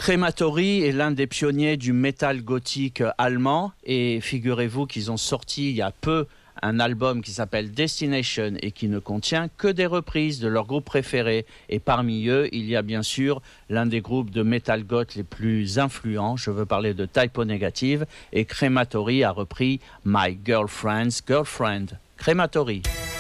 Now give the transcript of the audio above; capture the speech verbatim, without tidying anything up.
Crematory est l'un des pionniers du métal gothique allemand et figurez-vous qu'ils ont sorti il y a peu un album qui s'appelle Destination et qui ne contient que des reprises de leurs groupes préférés. Et parmi eux, il y a bien sûr l'un des groupes de metal goth les plus influents. Je veux parler de Type O Negative et Crematory a repris My Girlfriend's Girlfriend. Crematory.